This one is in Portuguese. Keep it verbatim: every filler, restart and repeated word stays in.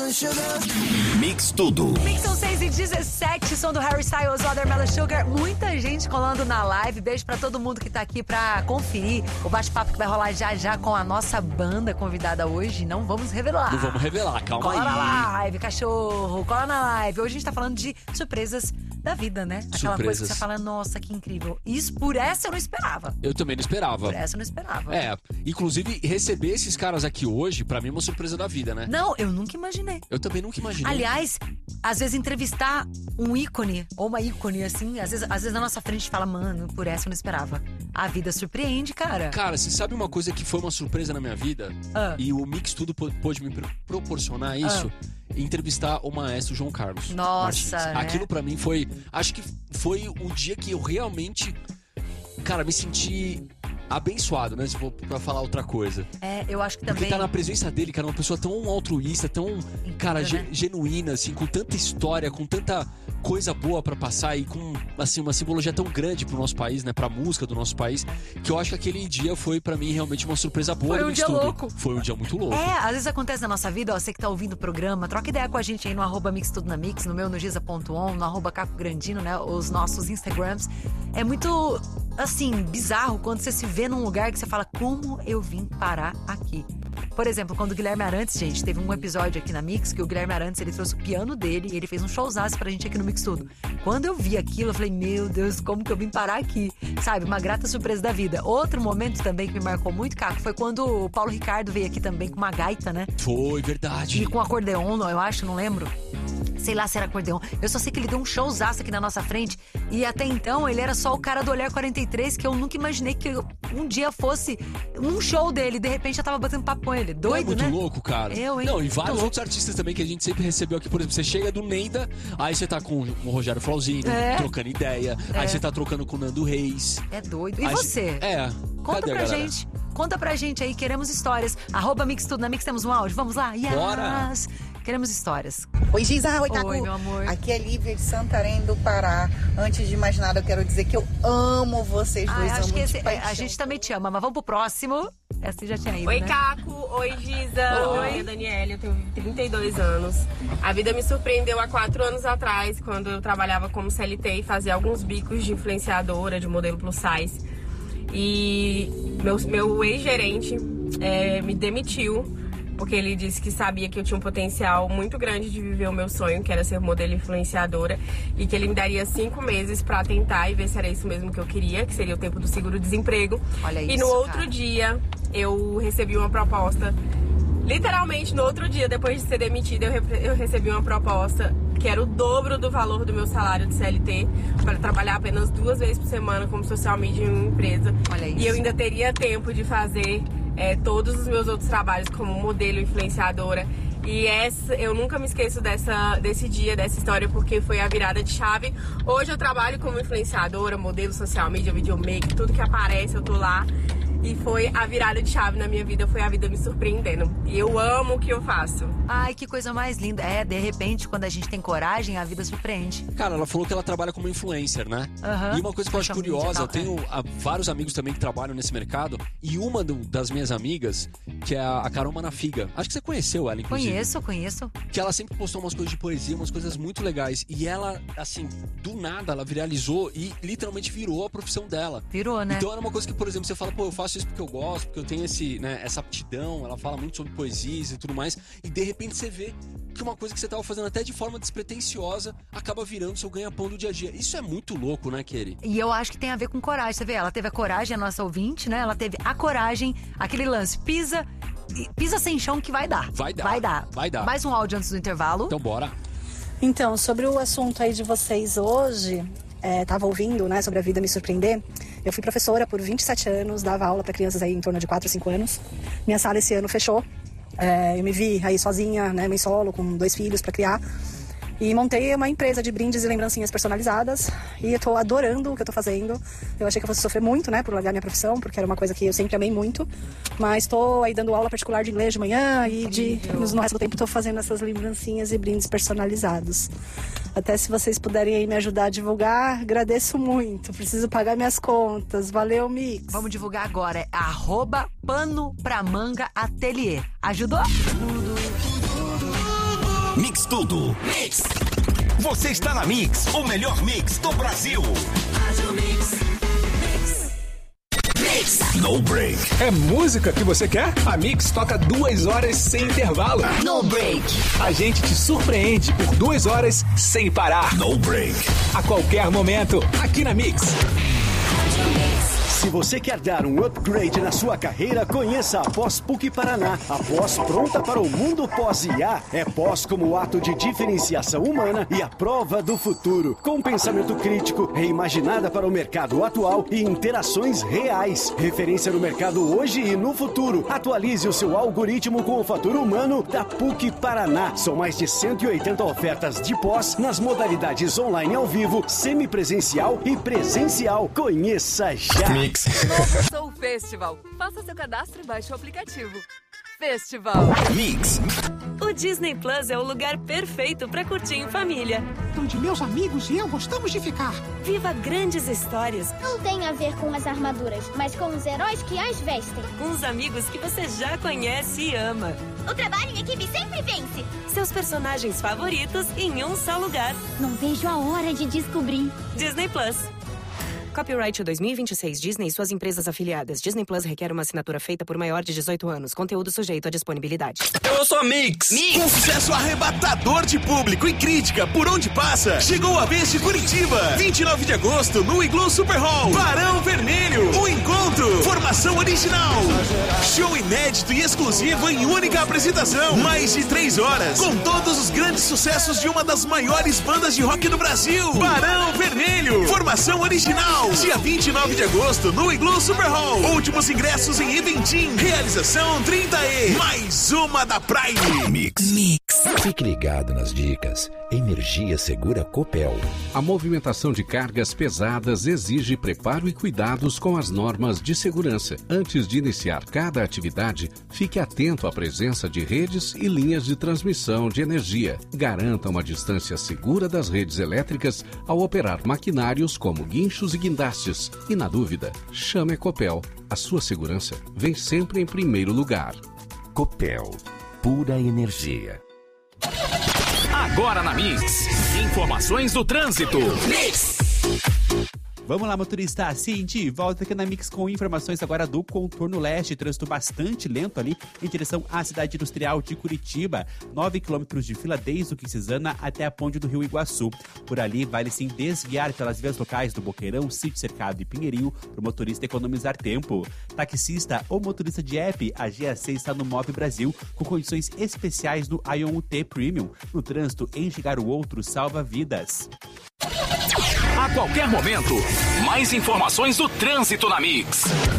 Mix Tudo. Mix são seis e dezessete, som do Harry Styles, Watermelon Sugar. Muita gente colando na live. Beijo pra todo mundo que tá aqui pra conferir o bate-papo que vai rolar já já com a nossa banda convidada hoje. Não vamos revelar. Não vamos revelar, calma cola aí. Cola na live, cachorro. Cola na live. Hoje a gente tá falando de surpresas da vida, né? Aquela Surpresas. coisa que você fala, nossa, que incrível. Isso, por essa eu não esperava. Eu também não esperava. Por essa eu não esperava. É, inclusive receber esses caras aqui hoje, pra mim é uma surpresa da vida, né? Não, eu nunca imaginei. Eu também nunca imaginei. Aliás, às vezes entrevistar um ícone, ou uma ícone, assim, às vezes, às vezes na nossa frente fala, mano, por essa eu não esperava. A vida surpreende, cara. Cara, você sabe uma coisa que foi uma surpresa na minha vida? Ah. E o Mix Tudo pô- pôde me pro- proporcionar isso? Entrevistar o maestro João Carlos Nossa, Martins. né? Aquilo pra mim foi... Acho que foi o dia que eu realmente... Cara, me senti abençoado, né? Se for pra falar outra coisa. É, eu acho que Porque também... tá na presença dele, cara, uma pessoa tão altruísta, tão, cara, ge- né? genuína, assim, com tanta história, com tanta coisa boa pra passar e com, assim, uma simbologia tão grande pro nosso país, né? Pra música do nosso país, que eu acho que aquele dia foi, pra mim, realmente uma surpresa boa. Foi do um Mix dia Tudo. louco. Foi um dia muito louco. É, às vezes acontece na nossa vida, ó, você que tá ouvindo o programa, troca ideia com a gente aí no arroba Mix Tudo na Mix, no meu, no giza ponto on, no arroba Caco Grandino, né, os nossos Instagrams. É muito, assim, bizarro quando você se vê num lugar que você fala, como eu vim parar aqui? Por exemplo, quando o Guilherme Arantes, gente, teve um episódio aqui na Mix que o Guilherme Arantes, ele trouxe o piano dele e ele fez um showzaço pra gente aqui no Mix Tudo. Quando eu vi aquilo, eu falei, meu Deus, como que eu vim parar aqui? Sabe, uma grata surpresa da vida. Outro momento também que me marcou muito, Caco, foi quando o Paulo Ricardo veio aqui também com uma gaita, né? Foi, verdade. E com acordeon, eu acho, não lembro. Sei lá se era acordeon. Eu só sei que ele deu um showzaço aqui na nossa frente. E até então, ele era só o cara do Olhar quarenta e três, que eu nunca imaginei que eu, um dia fosse um show dele. De repente, já tava batendo papo com ele. Doido, é muito né? louco, cara. Eu, hein? Não, e Muito vários louco. outros artistas também que a gente sempre recebeu aqui. Por exemplo, você chega do Neida, aí você tá com o Rogério Flauzino, É. trocando ideia. É. Aí você tá trocando com o Nando Reis. É doido. E Aí você? É. Conta Cadê a pra galera? gente. Conta pra gente aí, queremos histórias. Arroba Mix Tudo na Mix, temos um áudio. Vamos lá? Yes! Bora! Queremos histórias. Oi, Giza. Oi, Caco. Oi, meu amor. Aqui é Lívia de Santarém do Pará. Antes de mais nada, eu quero dizer que eu amo vocês dois. Ah, acho amo que de esse, paixão. a gente também te ama, mas vamos pro próximo. Essa já tinha ido, Oi, né? Caco. Oi, Giza. Oi. Oi, Daniela. Eu tenho trinta e dois anos. A vida me surpreendeu há quatro anos atrás, quando eu trabalhava como C L T e fazia alguns bicos de influenciadora, de modelo plus size. E meu, meu ex-gerente é, me demitiu, porque ele disse que sabia que eu tinha um potencial muito grande de viver o meu sonho, que era ser modelo influenciadora, e que ele me daria cinco meses pra tentar e ver se era isso mesmo que eu queria, que seria o tempo do seguro-desemprego. Olha E isso, no outro cara. dia, eu recebi uma proposta. Literalmente, no outro dia, depois de ser demitida, eu, re- eu recebi uma proposta que era o dobro do valor do meu salário de C L T, para trabalhar apenas duas vezes por semana como social media em uma empresa. Olha isso. E eu ainda teria tempo de fazer é, todos os meus outros trabalhos como modelo influenciadora. E essa, eu nunca me esqueço dessa, desse dia, dessa história, porque foi a virada de chave. Hoje eu trabalho como influenciadora, modelo social media, videomaker, tudo que aparece eu tô lá. E foi a virada de chave na minha vida, foi a vida me surpreendendo. E eu amo o que eu faço. Ai, que coisa mais linda. É, de repente, quando a gente tem coragem, a vida surpreende. Cara, ela falou que ela trabalha como influencer, né? Aham. E uma coisa que eu acho Social media curiosa, e eu tal, tenho ah, vários amigos também que trabalham nesse mercado, e uma do- das minhas amigas, que é a a Carol Manafiga, acho que você conheceu ela, inclusive. Conheço, conheço. Que ela sempre postou umas coisas de poesia, umas coisas muito legais. E ela, assim, do nada, ela viralizou e literalmente virou a profissão dela. Virou, né? Então era uma coisa que, por exemplo, você fala, pô, eu faço isso porque eu gosto, porque eu tenho esse, né, essa aptidão, ela fala muito sobre poesias e tudo mais, e de repente você vê que uma coisa que você tava fazendo até de forma despretensiosa acaba virando seu ganha-pão do dia a dia. Isso é muito louco, né, Keri? E eu acho que tem a ver com coragem. Você vê, ela teve a coragem, a nossa ouvinte, né? Ela teve a coragem, aquele lance, pisa, pisa sem chão que vai dar. Vai dar, Vai dar. vai dar. Mais um áudio antes do intervalo. Então bora. Então, sobre o assunto aí de vocês hoje, é, tava ouvindo, né, sobre a vida me surpreender. Eu fui professora por vinte e sete anos, dava aula para crianças aí em torno de quatro a cinco anos. Minha sala esse ano fechou. É, eu me vi aí sozinha, né, mãe solo, com dois filhos para criar. E montei uma empresa de brindes e lembrancinhas personalizadas. E eu tô adorando o que eu tô fazendo. Eu achei que eu fosse sofrer muito, né, por largar minha profissão, porque era uma coisa que eu sempre amei muito. Mas tô aí dando aula particular de inglês de manhã e de, no resto do tempo tô fazendo essas lembrancinhas e brindes personalizados. Até se vocês puderem aí me ajudar a divulgar, agradeço muito. Preciso pagar minhas contas. Valeu, Mix. Vamos divulgar agora. É arroba pano pra manga ateliê. Ajudou? Mix tudo. Mix. Você está na Mix, o melhor mix do Brasil. No break. É música que você quer? A Mix toca duas horas sem intervalo. No break. A gente te surpreende por duas horas sem parar. No break. A qualquer momento, aqui na Mix. Se você quer dar um upgrade na sua carreira, conheça a Pós P U C Paraná. A pós pronta para o mundo pós-I A. É pós como ato de diferenciação humana e a prova do futuro. Com pensamento crítico, reimaginada para o mercado atual e interações reais. Referência no mercado hoje e no futuro. Atualize o seu algoritmo com o fator humano da P U C Paraná. São mais de cento e oitenta ofertas de pós nas modalidades online ao vivo, semipresencial e presencial. Conheça já! Mix. Novo Soul Festival. Faça seu cadastro e baixe o aplicativo. Festival. Mix. O Disney Plus é o lugar perfeito para curtir em família. Onde meus amigos e eu gostamos de ficar. Viva grandes histórias. Não tem a ver com as armaduras, mas com os heróis que as vestem. Com os amigos que você já conhece e ama. O trabalho em equipe sempre vence. Seus personagens favoritos em um só lugar. Não vejo a hora de descobrir. Disney Plus. Copyright dois mil e vinte e seis Disney e suas empresas afiliadas. Disney Plus requer uma assinatura feita por maior de dezoito anos. Conteúdo sujeito à disponibilidade. Eu sou a Mix. Mix. Com sucesso arrebatador de público e crítica por onde passa, chegou a vez de Curitiba. vinte e nove de agosto, no Igloo Super Hall. Barão Vermelho. O encontro. Formação original. Show inédito e exclusivo em única apresentação. Mais de três horas. Com todos os grandes sucessos de uma das maiores bandas de rock do Brasil. Barão Vermelho. Formação original. Dia vinte e nove de agosto, no Igloo Super Hall. Últimos ingressos em Eventim. Realização trinta E. Mais uma da Prime. Mix. Mix. Fique ligado nas dicas. Energia Segura Copel. A movimentação de cargas pesadas exige preparo e cuidados com as normas de segurança. Antes de iniciar cada atividade, fique atento à presença de redes e linhas de transmissão de energia. Garanta uma distância segura das redes elétricas ao operar maquinários como guinchos e guindastes. E na dúvida, chame a Copel. A sua segurança vem sempre em primeiro lugar. Copel. Pura energia. Agora na Mix, informações do trânsito. Mix. Vamos lá, motorista, Cindy, volta aqui na Mix com informações agora do contorno leste, trânsito bastante lento ali em direção à cidade industrial de Curitiba, nove quilômetros de fila desde o Quixizana até a ponte do Rio Iguaçu. Por ali, vale sim desviar pelas vias locais do Boqueirão, Sítio Cercado e Pinheirinho para o motorista economizar tempo. Taxista ou motorista de app, a G A C está no Move Brasil com condições especiais no Ion U T Premium. No trânsito, enxergar o outro salva vidas. A qualquer momento, mais informações do trânsito na Mix.